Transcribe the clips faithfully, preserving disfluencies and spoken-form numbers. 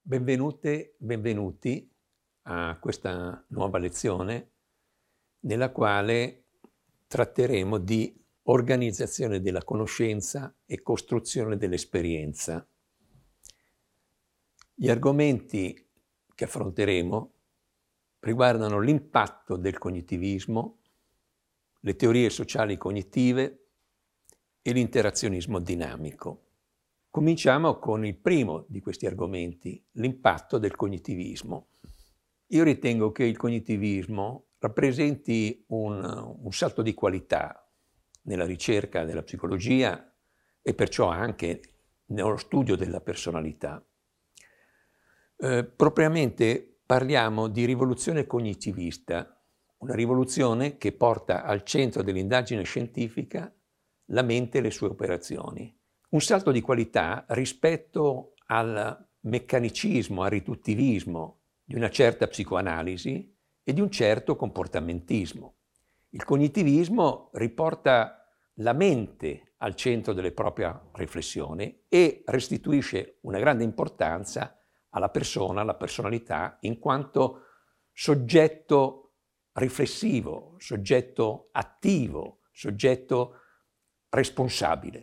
Benvenute, benvenuti a questa nuova lezione nella quale tratteremo di organizzazione della conoscenza e costruzione dell'esperienza. Gli argomenti che affronteremo riguardano l'impatto del cognitivismo, le teorie sociali cognitive e l'interazionismo dinamico. Cominciamo con il primo di questi argomenti, l'impatto del cognitivismo. Io ritengo che il cognitivismo rappresenti un, un salto di qualità nella ricerca della psicologia e perciò anche nello studio della personalità. Eh, propriamente parliamo di rivoluzione cognitivista, una rivoluzione che porta al centro dell'indagine scientifica la mente e le sue operazioni. Un salto di qualità rispetto al meccanicismo, al riduttivismo di una certa psicoanalisi e di un certo comportamentismo. Il cognitivismo riporta la mente al centro della propria riflessione e restituisce una grande importanza alla persona, alla personalità, in quanto soggetto riflessivo, soggetto attivo, soggetto responsabile.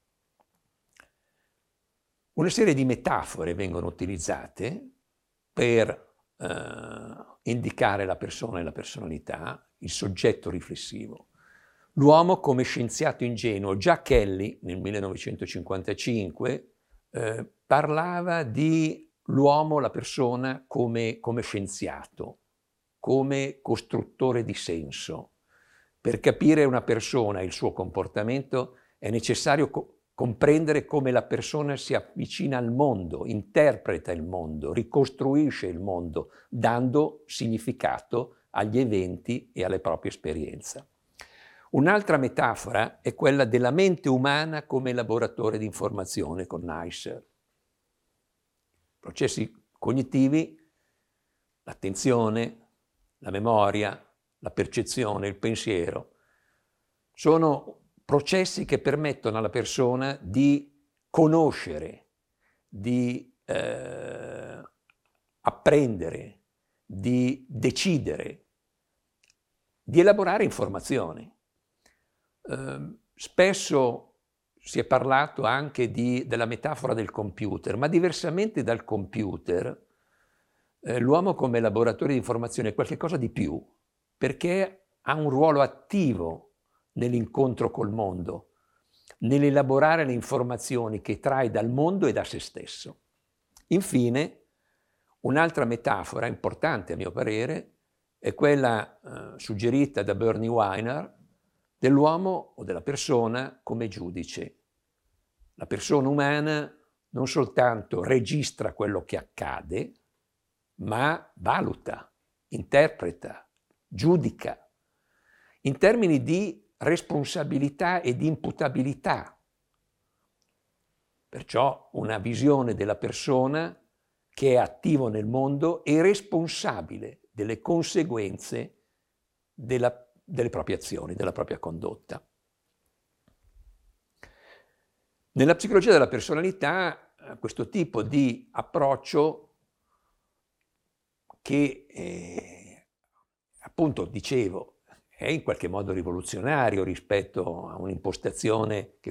Una serie di metafore vengono utilizzate per eh, indicare la persona e la personalità, il soggetto riflessivo. L'uomo come scienziato ingenuo. Già Kelly nel millenovecentocinquantacinque eh, parlava di l'uomo, la persona, come, come scienziato, come costruttore di senso. Per capire una persona e il suo comportamento è necessario co- comprendere come la persona si avvicina al mondo, interpreta il mondo, ricostruisce il mondo, dando significato agli eventi e alle proprie esperienze. Un'altra metafora è quella della mente umana come laboratorio di informazione con Neisser. Processi cognitivi, l'attenzione, la memoria, la percezione, il pensiero, sono processi che permettono alla persona di conoscere, di eh, apprendere, di decidere, di elaborare informazioni. Eh, spesso si è parlato anche di, della metafora del computer, ma diversamente dal computer, eh, l'uomo come laboratorio di informazione è qualcosa di più, perché ha un ruolo attivo nell'incontro col mondo, nell'elaborare le informazioni che trae dal mondo e da se stesso. Infine, un'altra metafora importante a mio parere è quella eh, suggerita da Bernie Weiner dell'uomo o della persona come giudice. La persona umana non soltanto registra quello che accade, ma valuta, interpreta, giudica, in termini di responsabilità e di imputabilità. Perciò una visione della persona che è attivo nel mondo e responsabile delle conseguenze della, delle proprie azioni, della propria condotta. Nella psicologia della personalità questo tipo di approccio che eh, appunto dicevo è in qualche modo rivoluzionario rispetto a un'impostazione che